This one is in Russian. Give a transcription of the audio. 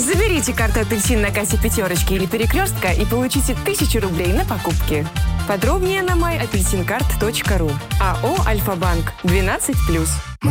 Заберите карту «Апельсин» на кассе «Пятерочки» или «Перекрестка» и получите 1000 рублей на покупки. Подробнее на myapelsincard.ru. АО «Альфа-банк» 12+.